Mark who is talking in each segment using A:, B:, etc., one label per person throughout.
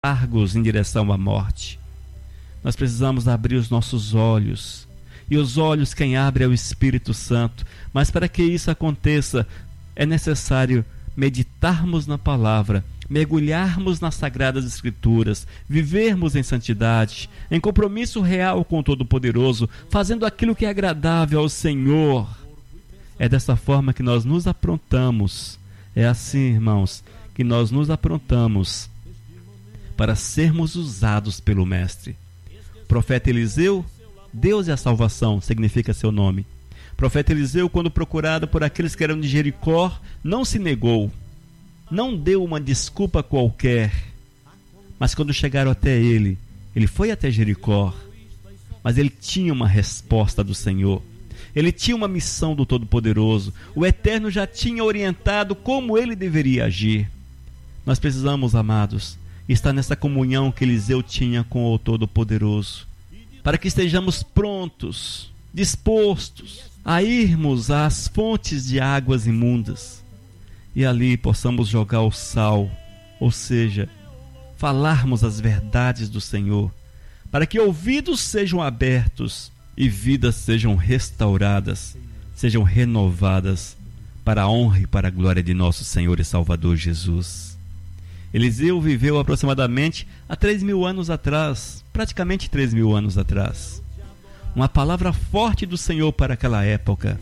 A: largos em direção à morte. Nós precisamos abrir os nossos olhos. E os olhos quem abre é o Espírito Santo. Mas para que isso aconteça, é necessário meditarmos na palavra, mergulharmos nas Sagradas Escrituras, vivermos em santidade, em compromisso real com o Todo-Poderoso, fazendo aquilo que é agradável ao Senhor. É dessa forma que nós nos aprontamos. É assim, irmãos, que nós nos aprontamos para sermos usados pelo Mestre. Profeta Eliseu, Deus é a salvação, significa seu nome. Profeta Eliseu, quando procurado por aqueles que eram de Jericó, não se negou, não deu uma desculpa qualquer, mas quando chegaram até ele foi até Jericó, mas ele tinha uma resposta do Senhor, ele tinha uma missão do Todo-Poderoso, o Eterno já tinha orientado como ele deveria agir. Nós precisamos, amados, estar nessa comunhão que Eliseu tinha com o Todo-Poderoso, para que estejamos prontos, dispostos a irmos às fontes de águas imundas e ali possamos jogar o sal, ou seja, falarmos as verdades do Senhor, para que ouvidos sejam abertos e vidas sejam restauradas, sejam renovadas para a honra e para a glória de nosso Senhor e Salvador Jesus. Eliseu viveu aproximadamente há 3.000 anos atrás, praticamente 3.000 anos atrás. Uma palavra forte do Senhor para aquela época.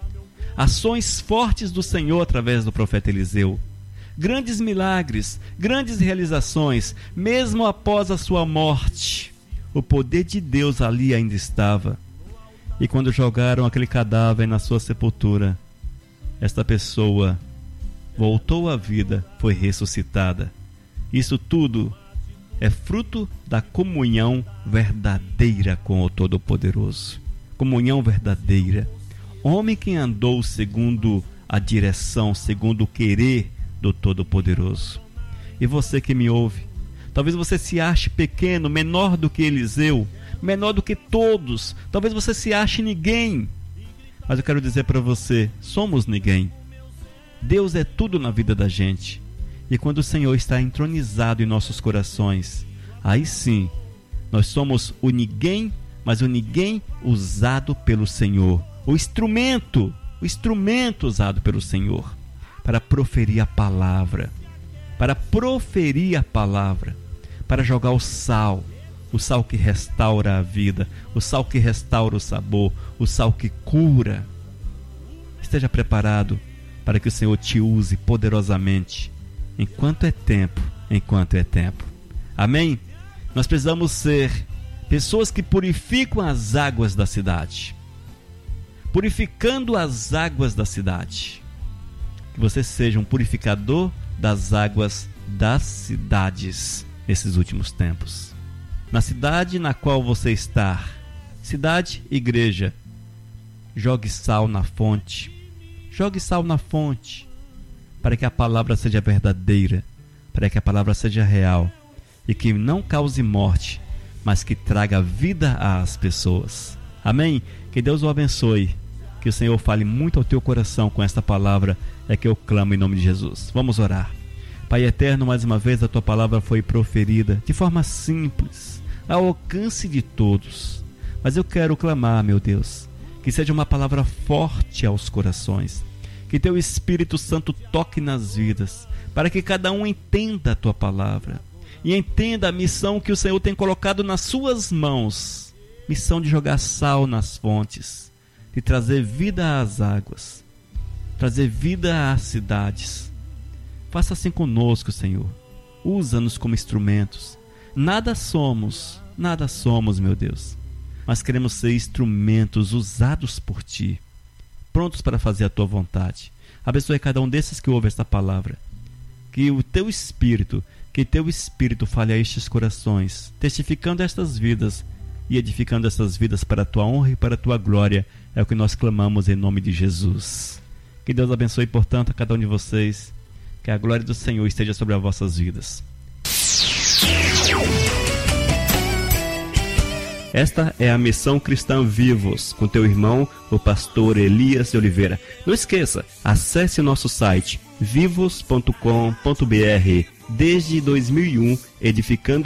A: Ações fortes do Senhor através do profeta Eliseu. Grandes milagres, grandes realizações, mesmo após a sua morte. O poder de Deus ali ainda estava. E quando jogaram aquele cadáver na sua sepultura, esta pessoa voltou à vida, foi ressuscitada. Isso tudo é fruto da comunhão verdadeira com o Todo-Poderoso. Comunhão verdadeira. Homem que andou segundo a direção, segundo o querer do Todo-Poderoso. E você que me ouve, talvez você se ache pequeno, menor do que Eliseu, menor do que todos. Talvez você se ache ninguém. Mas eu quero dizer para você, somos ninguém. Deus é tudo na vida da gente. E quando o Senhor está entronizado em nossos corações, aí sim, nós somos o ninguém, mas o ninguém usado pelo Senhor. O instrumento usado pelo Senhor para proferir a palavra, para jogar o sal que restaura a vida, o sal que restaura o sabor, o sal que cura. Esteja preparado para que o Senhor te use poderosamente, enquanto é tempo. Amém? Nós precisamos ser pessoas que purificam as águas da cidade. Purificando as águas da cidade. Que você seja um purificador das águas das cidades nesses últimos tempos. Na cidade na qual você está, cidade, igreja, jogue sal na fonte. Jogue sal na fonte, para que a palavra seja verdadeira, para que a palavra seja real e que não cause morte, mas que traga vida às pessoas. Amém? Que Deus o abençoe. Que o Senhor fale muito ao teu coração com esta palavra, é que eu clamo em nome de Jesus. Vamos orar. Pai eterno, mais uma vez a tua palavra foi proferida de forma simples, ao alcance de todos. Mas eu quero clamar, meu Deus, que seja uma palavra forte aos corações, que teu Espírito Santo toque nas vidas, para que cada um entenda a tua palavra e entenda a missão que o Senhor tem colocado nas suas mãos, missão de jogar sal nas fontes, de trazer vida às águas, trazer vida às cidades. Faça assim conosco, Senhor. Usa-nos como instrumentos. Nada somos, meu Deus, mas queremos ser instrumentos usados por Ti, prontos para fazer a Tua vontade. Abençoe cada um desses que ouve esta palavra. Que Teu Espírito fale a estes corações, testificando estas vidas e edificando estas vidas para a Tua honra e para a Tua glória. É o que nós clamamos em nome de Jesus. Que Deus abençoe, portanto, a cada um de vocês. Que a glória do Senhor esteja sobre as vossas vidas. Esta é a Missão Cristã Vivos, com teu irmão, o pastor Elias de Oliveira. Não esqueça, acesse o nosso site vivos.com.br desde 2001, edificando